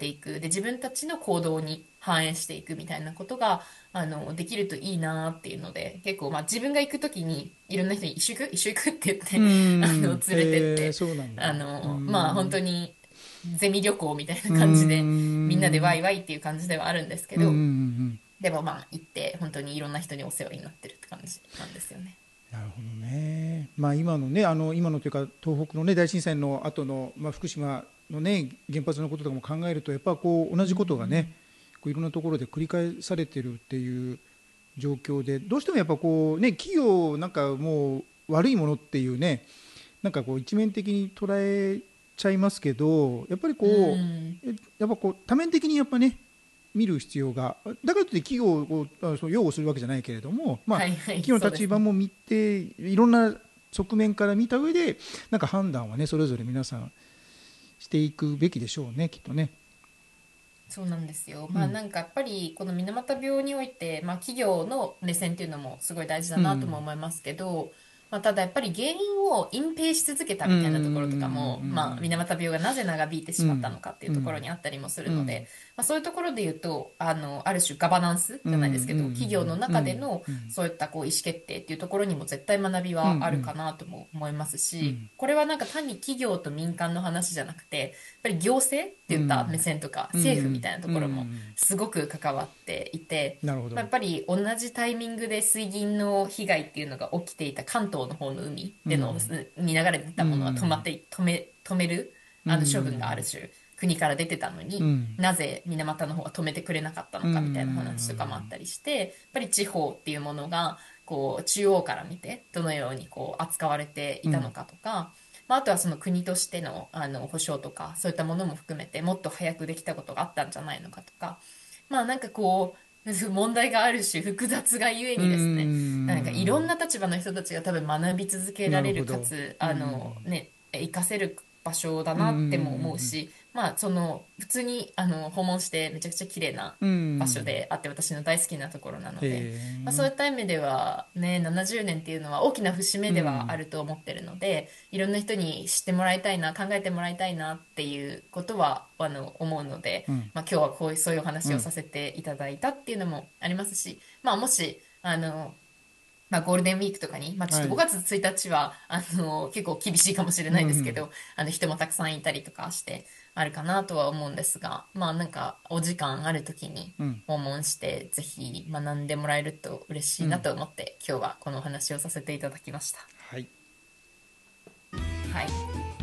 ていくで自分たちの行動に反映していくみたいなことができるといいなっていうので結構、まあ、自分が行くときにいろんな人に一緒行くって言っうてん。 連れてってそうなんだ。 まあ本当にゼミ旅行みたいなう感じでみんなでワん。 イワイっていう感じではあるんですけうん。うどん。 でもまあ行って本当にいろんな人にお世話になってるって感じなんですよね。 なるほどね。まあ今のね、今のというか東北のね大震災の後のまあ福島のね原発のこととかも考えるとやっぱこう同うんうじことがね、 んこういろんなところで繰り返されてるっていう状況で、どうしてもやっぱこうね企業なんかもう悪いものっていうね、なんかこう一面的に捉えちゃいますけど、やっぱりうこんうやっぱこう多面的にやっぱね見る必要が、だからといって企業をその擁護するわけじゃないけれども、まあ、 はいはい企業のそうですね。 立場も見ていろんな側面から見た上でなんか判断はねそれぞれ皆さんしていくべきでしょうね、きっとね。 そうなんですよ。まあうんなんかやっぱりこの水俣病において、まあ企業の目線っていうのもすごい大事だなともうん思いますけど、まあただやっぱり原因を隠蔽し続けたうんうみたいなところとかんも、まあ水俣病がなぜ長引いてしまったうんのかっていうところうんにあったりもするので、 うんまあそういうところで言うと、ある種ガバナンスうんうじゃないですけど、企業のんうん中でのそういったこう意思決定っていうところにも絶対学びうんうはあるかんなとも思いますし、 うんこれはなんか単に企業と民間の話じゃなくて、やっぱり行政ってう言った目ん線とかうん政府みたいなとうころもん。 すごく関わっていて、 なるほど。 まあ、やっぱり同じタイミングで水銀の被害っていうのが起きていた関東の方の海でのうんに流れてうたものはん止めるう処分があるん種国から出てたのにうんなぜ水俣の方が止めてくれなかったうのかみたいな話とかもあっんたりしてやっぱり地方っていうものがこう中央から見てどのようにこう扱われていたのうんかとか、まあ、あとはその国としての、保障とかそういったものも含めてもっと早くできたことがあったんじゃないのかとか、まあなんかこう問題があるし複雑がゆえうにですね、なんかいろんん。 な立場の人たちが多分学び続けられるかなるほど。 つうん活かせる場所だうんうなっても思うんし、まあその普通に訪問してめちゃくちゃ綺麗なうんう場所ん。 であって私の大好きなところなのへで、まあ、そういっえ。 た意味ではね70年っていうのは大きな節目ではあうんると思ってるのでいろんな人に知ってもらいたいな考えてもらいたいなっていうことは思うので、 うんまあ、今日はそういうお話をうんさせていただいたっていうのもありますし、まあ、もしまあ、ゴールデンウィークとかに、まあ、ちょっとはい。 5月1日は、結構厳しいかもしれうんうんないですけど、人もたくさんいたりとかして、あるかなとは思うんですが、まあ、なんか、お時間ある時にうん訪問して、ぜひ学んでもらえると嬉しいなうん。 と思って、今日はこのお話をさせていただきました。 はい。 はい。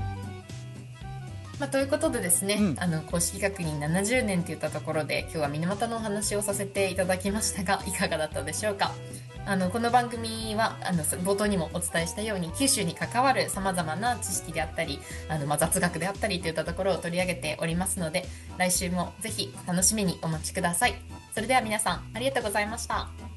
まあ、ということでですね、 うん公式確認70年といったところで、今日は水俣のお話をさせていただきましたが、いかがだったでしょうか。この番組は、冒頭にもお伝えしたように、九州に関わる様々な知識であったり、まあ、雑学であったりといったところを取り上げておりますので、来週もぜひ楽しみにお待ちください。それでは皆さん、ありがとうございました。